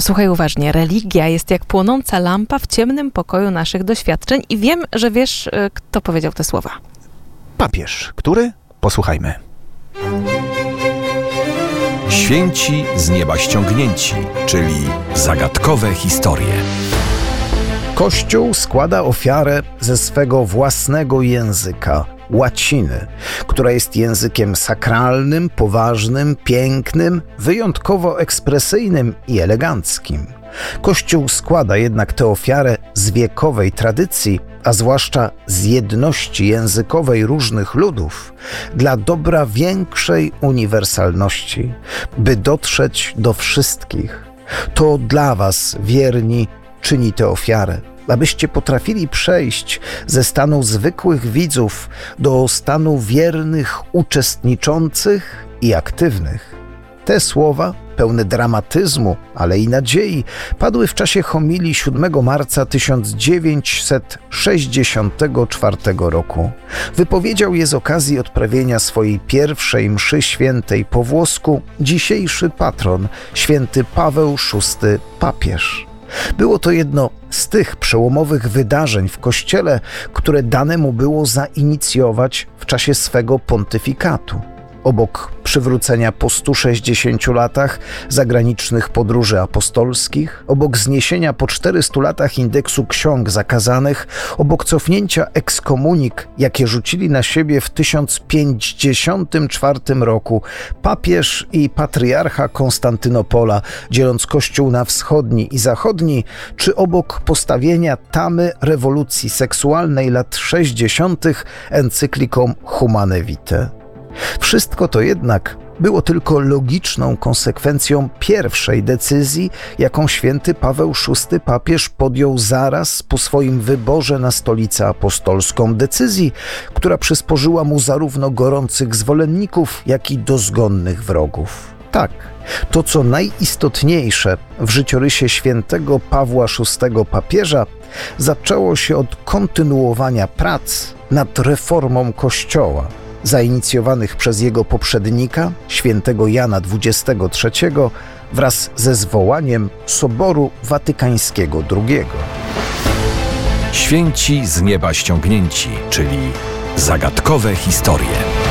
Słuchaj uważnie, religia jest jak płonąca lampa w ciemnym pokoju naszych doświadczeń i wiem, że wiesz, kto powiedział te słowa. Papież. Który? Posłuchajmy. Święci z nieba ściągnięci, czyli zagadkowe historie. Kościół składa ofiarę ze swego własnego języka, łaciny, która jest językiem sakralnym, poważnym, pięknym, wyjątkowo ekspresyjnym i eleganckim. Kościół składa jednak tę ofiarę z wiekowej tradycji, a zwłaszcza z jedności językowej różnych ludów, dla dobra większej uniwersalności, by dotrzeć do wszystkich. To dla was, wierni, czyni tę ofiarę, abyście potrafili przejść ze stanu zwykłych widzów do stanu wiernych, uczestniczących i aktywnych. Te słowa, pełne dramatyzmu, ale i nadziei, padły w czasie homilii 7 marca 1964 roku. Wypowiedział je z okazji odprawienia swojej pierwszej mszy świętej po włosku dzisiejszy patron, święty Paweł VI papież. Było to jedno z tych przełomowych wydarzeń w Kościele, które dane mu było zainicjować w czasie swego pontyfikatu. Obok przywrócenia po 160 latach zagranicznych podróży apostolskich, obok zniesienia po 400 latach indeksu ksiąg zakazanych, obok cofnięcia ekskomunik, jakie rzucili na siebie w 1054 roku papież i patriarcha Konstantynopola, dzieląc Kościół na wschodni i zachodni, czy obok postawienia tamy rewolucji seksualnej lat 60. encykliką Humane Vitae. Wszystko to jednak było tylko logiczną konsekwencją pierwszej decyzji, jaką święty Paweł VI papież podjął zaraz po swoim wyborze na stolicę apostolską. Decyzji, która przysporzyła mu zarówno gorących zwolenników, jak i dozgonnych wrogów. Tak, to co najistotniejsze w życiorysie świętego Pawła VI papieża zaczęło się od kontynuowania prac nad reformą Kościoła, zainicjowanych przez jego poprzednika, świętego Jana XXIII, wraz ze zwołaniem Soboru Watykańskiego II. Święci z nieba ściągnięci, czyli zagadkowe historie.